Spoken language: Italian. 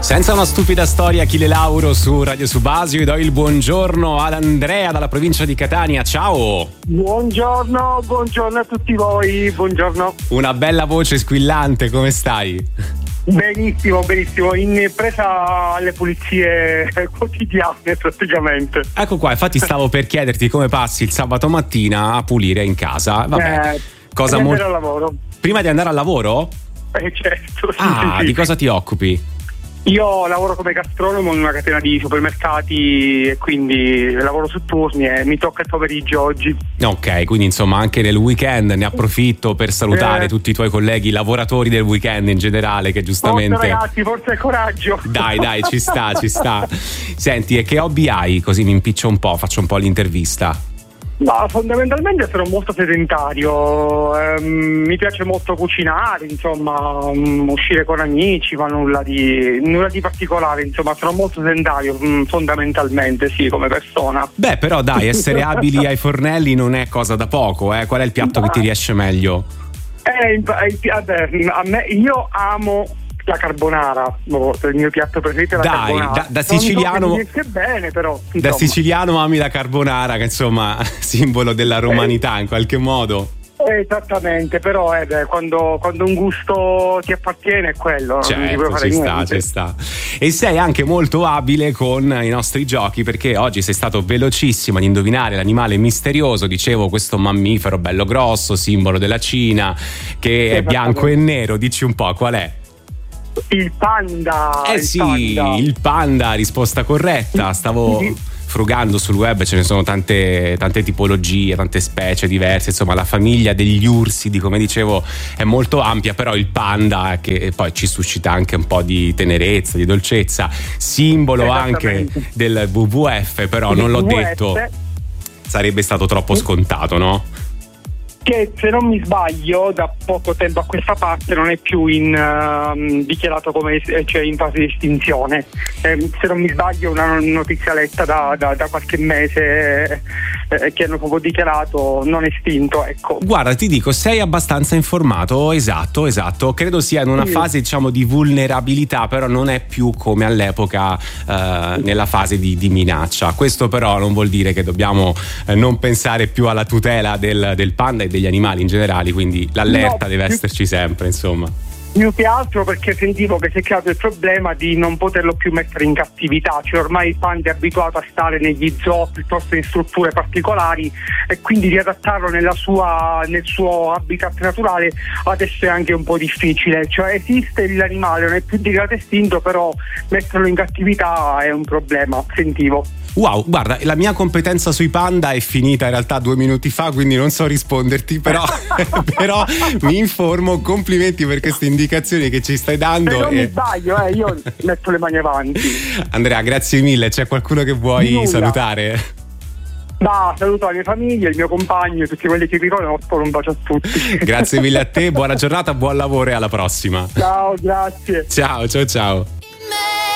Senza una stupida storia, Achille Lauro su Radio Subasio. E do il buongiorno ad Andrea dalla provincia di Catania. Ciao! Buongiorno a tutti voi, buongiorno. Una bella voce squillante, come stai? Benissimo, in presa alle pulizie quotidiane praticamente. Ecco qua, infatti stavo per chiederti come passi il sabato mattina a pulire in casa. Vabbè, cosa andare al lavoro. Prima di andare al lavoro? Certo. Sì. Di cosa ti occupi? Io lavoro come gastronomo in una catena di supermercati e quindi lavoro su turni e mi tocca il pomeriggio oggi. Ok, quindi insomma anche nel weekend ne approfitto per salutare tutti i tuoi colleghi lavoratori del weekend in generale che giustamente... Forza ragazzi, forza e coraggio! Dai, ci sta. Senti, e che hobby hai? Così mi impiccio un po', faccio un po' l'intervista. No, fondamentalmente sono molto sedentario, mi piace molto cucinare, insomma, uscire con amici, ma nulla di particolare, insomma, sono molto sedentario fondamentalmente, sì, come persona. Beh, però dai, essere abili ai fornelli non è cosa da poco, eh? Qual è il piatto che ti riesce meglio? A me, io amo la carbonara, il mio piatto preferito è la carbonara. Da siciliano non so bene, però insomma. Da siciliano ami la carbonara, che insomma simbolo della romanità in qualche modo. Esattamente, però quando un gusto ti appartiene è quello. Certo, ci sta. E sei anche molto abile con i nostri giochi, perché oggi sei stato velocissimo ad indovinare l'animale misterioso. Dicevo, questo mammifero bello grosso, simbolo della Cina, che è bianco e nero. Dici un po' qual è? Il panda. Il panda, risposta corretta. Stavo frugando sul web, ce ne sono tante tipologie, tante specie diverse, insomma la famiglia degli ursi, come dicevo, è molto ampia, però il panda, che poi ci suscita anche un po' di tenerezza, di dolcezza, simbolo anche del WWF, però non l'ho detto, sarebbe stato troppo scontato, no? Che se non mi sbaglio da poco tempo a questa parte non è più dichiarato come, cioè in fase di estinzione, se non mi sbaglio una notizia letta da qualche mese che hanno proprio dichiarato non estinto, ecco. Guarda, ti dico, sei abbastanza informato, esatto, credo sia in una fase diciamo di vulnerabilità, però non è più come all'epoca nella fase di minaccia. Questo però non vuol dire che dobbiamo non pensare più alla tutela del panda e degli animali in generale, quindi l'allerta deve esserci sempre, insomma. Più che altro perché sentivo che si è creato il problema di non poterlo più mettere in cattività, cioè ormai il panda è abituato a stare negli zoo piuttosto in strutture particolari e quindi riadattarlo nel suo habitat naturale adesso è anche un po' difficile, cioè esiste l'animale, non è più dichiarato estinto, però metterlo in cattività è un problema, sentivo. Wow, guarda, la mia competenza sui panda è finita in realtà 2 minuti fa, quindi non so risponderti, però mi informo. Complimenti per queste indicazioni che ci stai dando. Se non mi sbaglio, io metto le mani avanti. Andrea, grazie mille. C'è qualcuno che vuoi salutare? Saluto la mia famiglia, il mio compagno e tutti quelli che vi conosco, un bacio a tutti. Grazie mille a te, buona giornata, buon lavoro e alla prossima. Ciao, grazie. Ciao.